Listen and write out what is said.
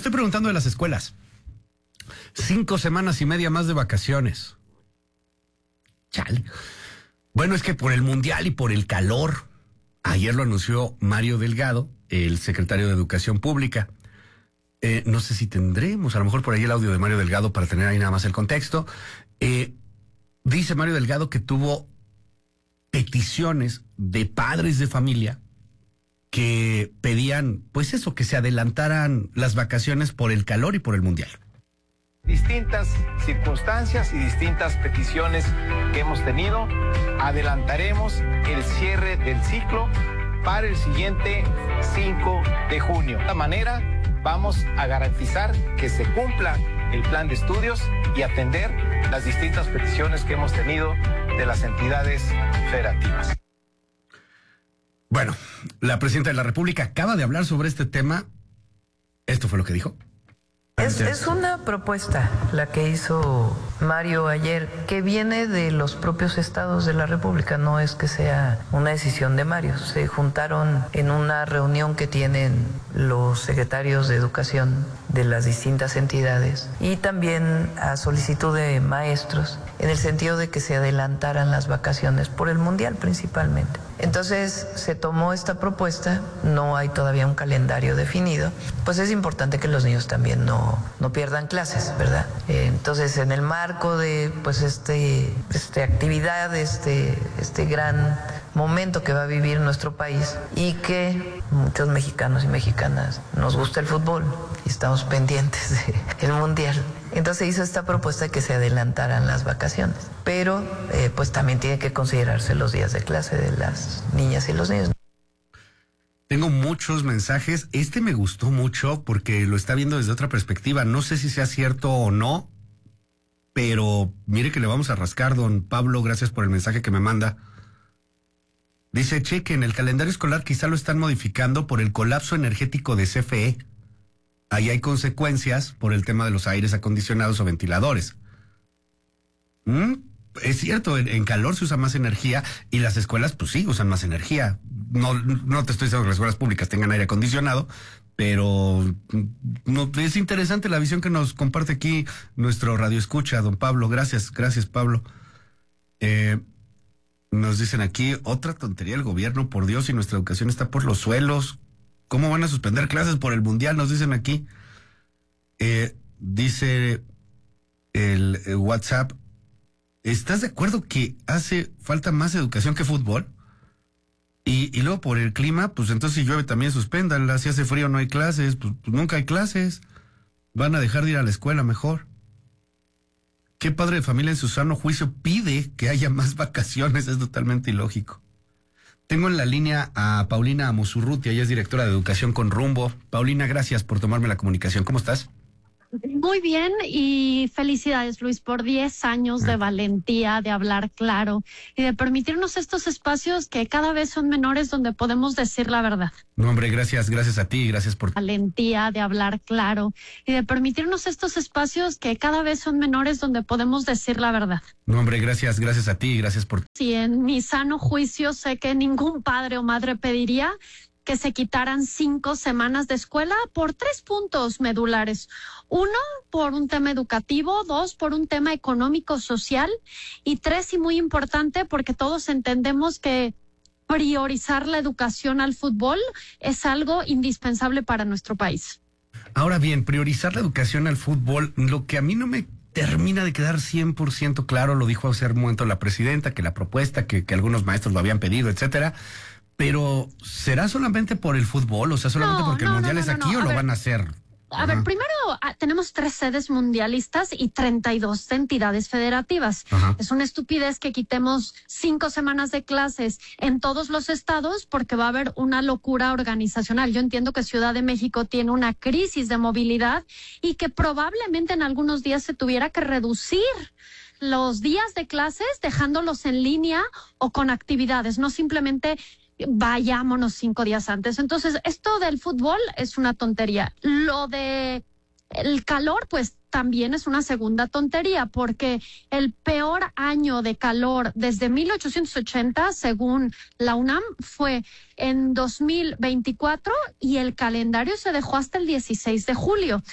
estoy preguntando de las escuelas. 5 semanas y media más de vacaciones. Chale. Bueno, es que por el Mundial y por el calor, ayer lo anunció Mario Delgado, el secretario de Educación Pública. No sé si tendremos, a lo mejor por ahí el audio de Mario Delgado para tener ahí nada más el contexto. Dice Mario Delgado que tuvo peticiones de padres de familia que pedían, pues eso, que se adelantaran las vacaciones por el calor y por el Mundial. Distintas circunstancias y distintas peticiones que hemos tenido, adelantaremos el cierre del ciclo para el siguiente 5 de junio. De esta manera vamos a garantizar que se cumpla el plan de estudios y atender las distintas peticiones que hemos tenido de las entidades federativas. Bueno, la presidenta de la República acaba de hablar sobre este tema. Esto fue lo que dijo. Es una propuesta la que hizo Mario ayer, que viene de los propios estados de la República, no es que sea una decisión de Mario. Se juntaron en una reunión que tienen los secretarios de educación de las distintas entidades y también a solicitud de maestros, en el sentido de que se adelantaran las vacaciones por el Mundial principalmente. Entonces se tomó esta propuesta, no hay todavía un calendario definido, pues es importante que los niños también no pierdan clases, ¿verdad? Entonces en el marco de pues actividad, este gran momento que va a vivir nuestro país y que muchos mexicanos y mexicanas nos gusta el fútbol y estamos pendientes del Mundial. Entonces hizo esta propuesta de que se adelantaran las vacaciones, pero pues también tiene que considerarse los días de clase de las niñas y los niños. Tengo muchos mensajes. Este me gustó mucho porque lo está viendo desde otra perspectiva. No sé si sea cierto o no, pero mire que le vamos a rascar, don Pablo. Gracias por el mensaje que me manda. Dice, chequen, el calendario escolar quizá lo están modificando por el colapso energético de CFE. Ahí hay consecuencias por el tema de los aires acondicionados o ventiladores. Es cierto, en calor se usa más energía y las escuelas, pues sí, usan más energía. No te estoy diciendo que las escuelas públicas tengan aire acondicionado, pero no, es interesante la visión que nos comparte aquí nuestro radioescucha, don Pablo. Gracias, Pablo. Nos dicen aquí, otra tontería del gobierno, por Dios, y nuestra educación está por los suelos. ¿Cómo van a suspender clases por el Mundial? Nos dicen aquí. Dice el WhatsApp, ¿estás de acuerdo que hace falta más educación que fútbol? Y luego por el clima, pues entonces si llueve también suspéndanla. Si hace frío no hay clases, pues nunca hay clases. Van a dejar de ir a la escuela mejor. ¿Qué padre de familia en su sano juicio pide que haya más vacaciones? Es totalmente ilógico. Tengo en la línea a Paulina Amosurrutia, ella es directora de Educación con Rumbo. Paulina, gracias por tomarme la comunicación. ¿Cómo estás? Muy bien y felicidades, Luis, por 10 años de valentía, de hablar claro y de permitirnos estos espacios que cada vez son menores donde podemos decir la verdad. No, hombre, gracias a ti, gracias por... Valentía, de hablar claro y de permitirnos estos espacios que cada vez son menores donde podemos decir la verdad. No, hombre, gracias a ti, gracias por... Sí, en mi sano juicio sé que ningún padre o madre pediría que se quitaran 5 semanas de escuela por 3 puntos medulares. 1, por un tema educativo, 2, por un tema económico, social, y 3, y muy importante, porque todos entendemos que priorizar la educación al fútbol es algo indispensable para nuestro país. Ahora bien, priorizar la educación al fútbol, lo que a mí no me termina de quedar 100% claro, lo dijo hace un momento la presidenta, que la propuesta, que algunos maestros lo habían pedido, etcétera. Pero, ¿será solamente por el fútbol? O sea, solamente porque el Mundial es aquí, ¿o lo van a hacer? A ver, primero tenemos 3 sedes mundialistas y 32 entidades federativas. Ajá. Es una estupidez que quitemos 5 semanas de clases en todos los estados porque va a haber una locura organizacional. Yo entiendo que Ciudad de México tiene una crisis de movilidad y que probablemente en algunos días se tuviera que reducir los días de clases dejándolos en línea o con actividades, no simplemente vayámonos 5 días antes. Entonces, esto del fútbol es una tontería. Lo de el calor, pues también es una segunda tontería, porque el peor año de calor desde 1880, según la UNAM, fue en 2024 y el calendario se dejó hasta el 16 de julio.